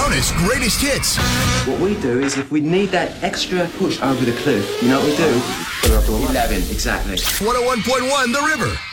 bonus greatest hits. What we do is if we need that extra push over the cliff, you know what we do? 11, exactly. 101.1 The River.